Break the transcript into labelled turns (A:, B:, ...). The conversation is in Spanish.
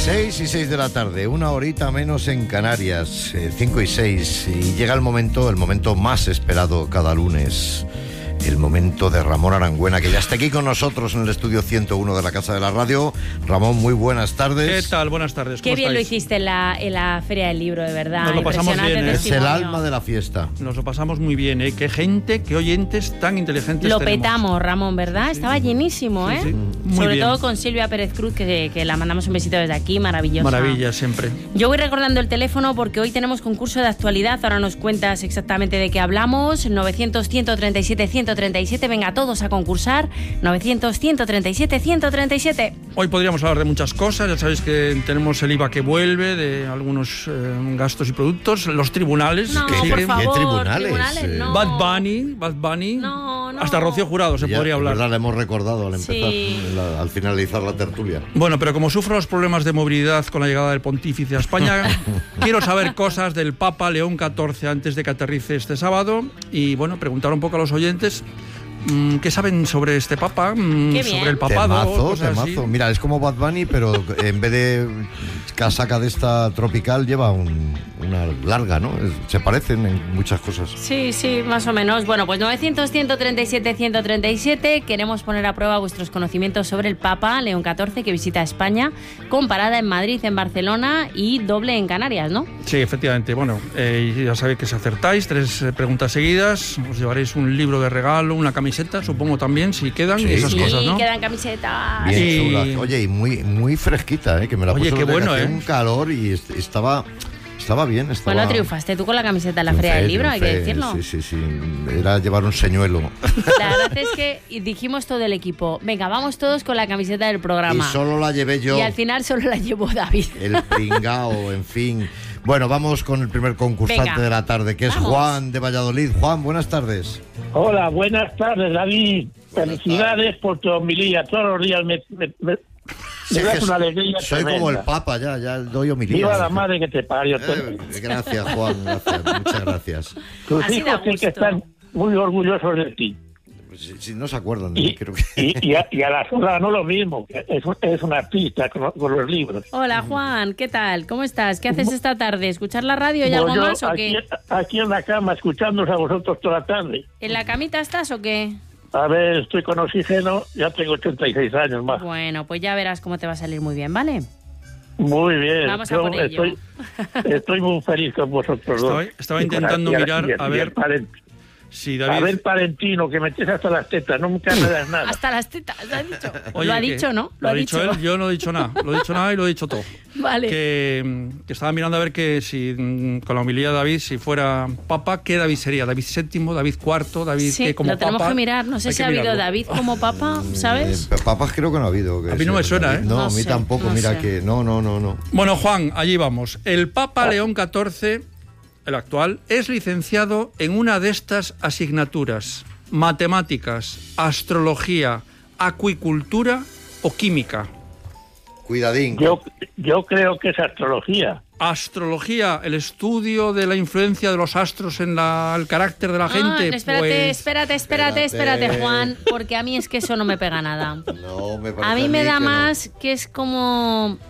A: 6:06 de la tarde, una horita menos en Canarias, 5:06, y llega el momento más esperado cada lunes. El momento de Ramón Arangüena, que ya está aquí con nosotros en el estudio 101 de la Casa de la Radio. Ramón, muy buenas tardes.
B: ¿Qué tal? Buenas tardes.
C: Qué bien
B: estáis?
C: lo hiciste en la Feria del Libro, de verdad.
B: Nos lo pasamos bien, ¿eh?
A: Es el alma de la fiesta.
B: Nos lo pasamos muy bien, ¿eh? Qué gente, qué oyentes tan inteligentes
C: Lo
B: tenemos.
C: petamos, Ramón, ¿verdad?
B: Sí.
C: Estaba llenísimo, ¿eh?
B: Sí, sí. Muy
C: Sobre
B: bien.
C: todo con Silvia Pérez Cruz, que la mandamos un besito desde aquí, maravillosa.
B: Maravilla, siempre.
C: Yo voy recordando el teléfono porque hoy tenemos concurso de actualidad. Ahora nos cuentas exactamente de qué hablamos. 900-137-137. Venga, todos a concursar. 900-137-137.
B: Hoy podríamos hablar de muchas cosas. Ya sabéis que tenemos el IVA que vuelve, de algunos gastos y productos. Los tribunales.
C: No,
B: que
C: por
B: siguen.
C: favor,
A: ¿Qué tribunales?
C: no.
B: Bad Bunny.
C: No.
B: Hasta Rocío Jurado se podría hablar.
A: Es verdad, le hemos recordado al empezar,
C: Sí.
A: al finalizar la tertulia.
B: Bueno, pero como sufro los problemas de movilidad con la llegada del pontífice a España, quiero saber cosas del Papa León XIV antes de que aterrice este sábado. Y bueno, preguntar un poco a los oyentes qué saben sobre este Papa,
C: Qué bien.
B: sobre el papado. cosas así.
A: Temazo. Mira, es como Bad Bunny, pero en vez de casaca de esta tropical lleva una larga, ¿no? Se parecen en muchas cosas.
C: Sí, más o menos. Bueno, pues 900-137-137. Queremos poner a prueba vuestros conocimientos sobre el Papa León XIV, que visita España, con parada en Madrid, en Barcelona y doble en Canarias, ¿no?
B: Sí, efectivamente. Bueno, ya sabéis que si acertáis 3 preguntas seguidas, os llevaréis un libro de regalo, una camiseta, supongo también, si quedan,
A: Sí,
B: y esas
C: Sí,
B: cosas, ¿no?
C: quedan camisetas.
A: Bien
B: Y-
A: chula. Oye, y muy fresquita, que me la
B: Oye,
A: puse
B: qué
A: porque
B: bueno,
A: hacía
B: ¿eh?
A: un calor y estaba bien.
C: Bueno, triunfaste tú con la camiseta en la Feria del Libro, hay que decirlo.
A: Sí. Era llevar un señuelo.
C: La verdad es que dijimos todo el equipo, venga, vamos todos con la camiseta del
A: Y
C: programa.
A: solo la llevé yo.
C: Y al final solo la llevó David.
A: El pringao, en fin. Bueno, vamos con el primer concursante
C: Venga,
A: de la tarde, que es
C: vamos.
A: Juan de Valladolid. Juan, buenas tardes.
D: Hola, buenas tardes, David. Felicidades por tu homilía. Todos los días me das
A: que
D: una alegría
A: soy
D: tremenda.
A: como el Papa, ya doy homilía.
D: Viva la madre que te parió.
A: Gracias, Juan, gracias, muchas gracias.
D: Tus
C: Así da
D: hijos tienen que
C: gusto.
D: estar muy orgullosos de ti.
A: Si no se acuerdan de mí,
D: Y,
A: creo que...
D: y a la sola no lo mismo. Es un artista con los libros.
C: Hola Juan, ¿qué tal? ¿Cómo estás? ¿Qué haces esta tarde? ¿Escuchar la radio y algo
D: Pues yo
C: más o qué?
D: aquí en la cama, escuchándoos a vosotros toda la tarde.
C: ¿En la camita estás o qué?
D: A ver, estoy con oxígeno, ya tengo 86 años más.
C: Bueno, pues ya verás cómo te va a salir muy bien, ¿vale?
D: Muy bien.
C: Vamos a por ello.
D: Estoy muy feliz con vosotros dos.
B: Estaba
D: Y con
B: intentando
D: y
B: mirar,
D: y
B: a ver, sí, David.
D: A ver, Palentino, que metes hasta las tetas, no me das nada.
C: Hasta las tetas, ¿lo ha dicho?
B: Oye,
C: lo ha
B: que-
C: dicho, ¿no?
B: Lo ha dicho él, yo no he dicho nada. Lo he dicho nada y lo he dicho todo.
C: Vale.
B: Que estaba mirando a ver que si con la homilía de David, si fuera Papa, ¿qué David sería? ¿David VII, David IV, David
C: Sí,
B: qué como
C: lo tenemos
B: Papa?
C: que mirar. No sé
B: Hay
C: si
B: que
C: ha habido
B: mirarlo.
C: David como Papa, ¿sabes?
A: Papas creo que no ha habido.
B: A mí no me suena, ¿eh?
A: No,
C: No
A: a mí
C: sé,
A: tampoco,
C: no
A: mira
C: sé.
A: que... No.
B: Bueno, Juan, allí vamos. El Papa León XIV, el actual, es licenciado en una de estas asignaturas: matemáticas, astrología, acuicultura o química.
A: Cuidadín.
D: Yo creo que es astrología.
B: Astrología, el estudio de la influencia de los astros en el carácter de la gente.
C: Espérate,
A: Espérate.
C: Juan, porque a mí es que eso no me pega nada.
A: No, me parece
C: A mí me da
A: que no.
C: más que es como